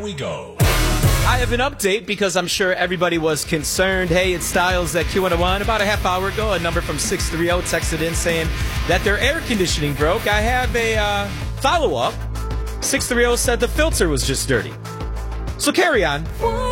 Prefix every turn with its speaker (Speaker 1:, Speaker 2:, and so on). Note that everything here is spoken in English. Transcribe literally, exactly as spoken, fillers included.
Speaker 1: we go.
Speaker 2: I have an update because I'm sure everybody was concerned. Hey, it's Styles at Q one oh one. About a half hour ago, a number from six three zero texted in saying that their air conditioning broke. I have a uh, follow-up. six three zero said the filter was just dirty. So carry on.